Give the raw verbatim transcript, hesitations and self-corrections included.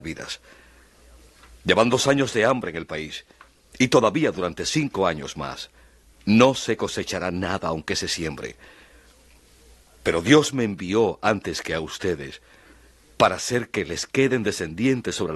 vidas. Llevan dos años de hambre en el país y todavía durante cinco años más no se cosechará nada aunque se siembre. Pero Dios me envió antes que a ustedes para hacer que les queden descendientes sobre